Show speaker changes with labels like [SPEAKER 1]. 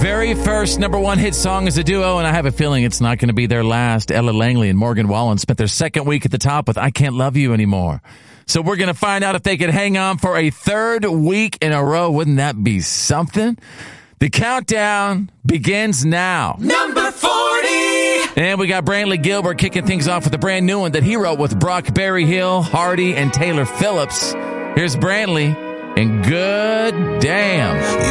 [SPEAKER 1] very first number one hit song as a duo, and I have a feeling it's not going to be their last. Ella Langley and Morgan Wallen spent their second week at the top with I Can't Love You Anymore. So we're going to find out if they can hang on for a third week in a row. Wouldn't that be something? The countdown begins now.
[SPEAKER 2] Number 40!
[SPEAKER 1] And we got Brantley Gilbert kicking things off with a brand new one that he wrote with Brock Berryhill, Hardy, and Taylor Phillips. Here's Brantley and Good Damn.